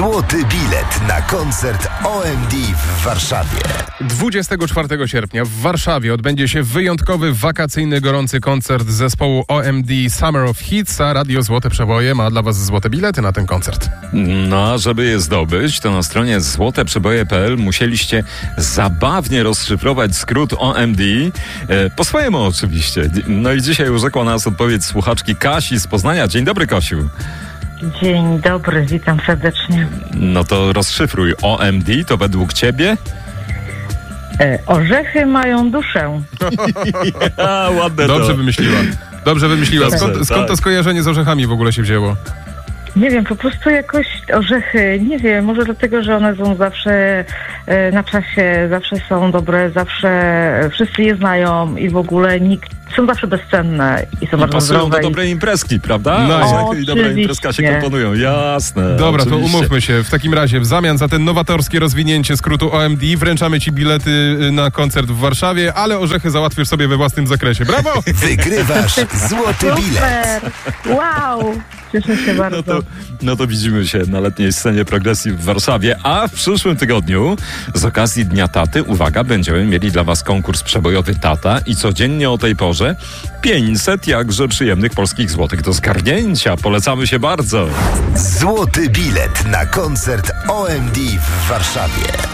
Złoty bilet na koncert OMD w Warszawie. 24 sierpnia w Warszawie odbędzie się wyjątkowy, wakacyjny, gorący koncert zespołu OMD Summer of Hits, a Radio Złote Przeboje ma dla Was złote bilety na ten koncert. No, a żeby je zdobyć, to na stronie złoteprzeboje.pl musieliście zabawnie rozszyfrować skrót OMD, po swojemu oczywiście. No i dzisiaj urzekła nas odpowiedź słuchaczki Kasi z Poznania. Dzień dobry, Kasiu. Dzień dobry, witam serdecznie. No to rozszyfruj. OMD to według ciebie? Orzechy mają duszę. Ładne Dobrze to. wymyśliła. Dobrze wymyśliła. Skąd to skojarzenie z orzechami w ogóle się wzięło? Nie wiem, po prostu jakoś orzechy, nie wiem, może dlatego, że one są zawsze na czasie, zawsze są dobre, zawsze wszyscy je znają i w ogóle są zawsze bezcenne i są bardzo Pasują zdrowe. do dobrej imprezki, prawda? No, Orzechy i dobra oczywiście. imprezka się komponują, jasne. Dobra, oczywiście. to umówmy się. W takim razie w zamian za ten nowatorskie rozwinięcie skrótu OMD wręczamy Ci bilety na koncert w Warszawie, ale orzechy załatwisz sobie we własnym zakresie. Brawo! Wygrywasz złoty bilet. Super! Wow! Cieszę się bardzo. No to widzimy się na letniej scenie progresji w Warszawie, a w przyszłym tygodniu z okazji Dnia Taty, uwaga, będziemy mieli dla Was konkurs przebojowy Tata i codziennie o tej porze 500 jakże przyjemnych polskich złotych do zgarnięcia. Polecamy się bardzo. Złoty bilet na koncert OMD w Warszawie.